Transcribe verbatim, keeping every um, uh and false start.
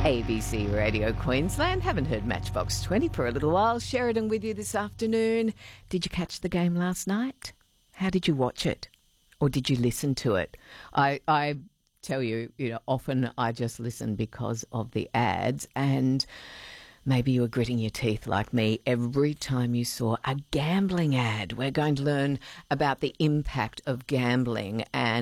A B C Radio Queensland. Haven't heard Matchbox twenty for a little while. Sheridan with you this afternoon. Did you catch the game last night? How did you watch it? Or did you listen to it? I, I tell you, you know, often I just listen because of the ads, and maybe you were gritting your teeth like me every time you saw a gambling ad. We're going to learn about the impact of gambling and